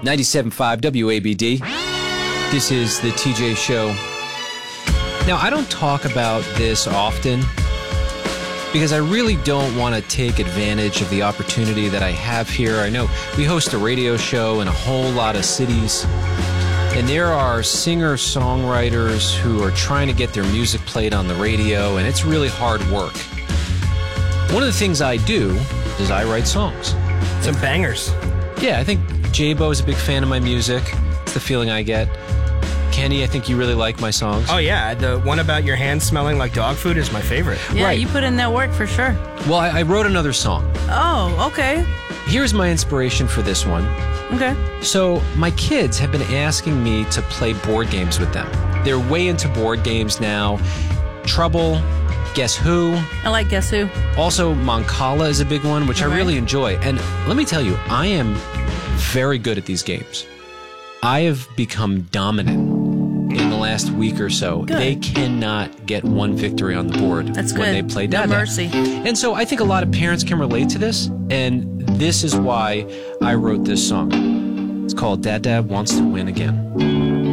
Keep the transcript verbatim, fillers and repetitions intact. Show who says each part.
Speaker 1: ninety-seven point five W A B D. This is the T J Show. Now, I don't talk about this often because I really don't want to take advantage of the opportunity that I have here. I know we host a radio show in a whole lot of cities, and there are singer-songwriters who are trying to get their music played on the radio, and it's really hard work. One of the things I do is I write songs.
Speaker 2: Some bangers.
Speaker 1: Yeah, I think J-Bo is a big fan of my music. It's the feeling I get. Kenny, I think you really like my songs.
Speaker 2: Oh, yeah. The one about your hands smelling like dog food is my favorite.
Speaker 3: Yeah,
Speaker 1: Right.
Speaker 3: you put in that work for sure.
Speaker 1: Well, I, I wrote another song.
Speaker 3: Oh, okay.
Speaker 1: Here's my inspiration for this one.
Speaker 3: Okay.
Speaker 1: So, my kids have been asking me to play board games with them. They're way into board games now. Trouble, Guess Who.
Speaker 3: I like Guess Who.
Speaker 1: Also, Mancala is a big one, which I
Speaker 3: Right.
Speaker 1: really enjoy. And let me tell you, I am very good at these games. I have become dominant in the last week or so.
Speaker 3: Good.
Speaker 1: They cannot get one victory on the board
Speaker 3: That's
Speaker 1: when
Speaker 3: good.
Speaker 1: they play
Speaker 3: No
Speaker 1: Dada.
Speaker 3: mercy.
Speaker 1: And so I think a lot of parents can relate to this, and this is why I wrote this song. It's called Dad Dad Wants to Win Again.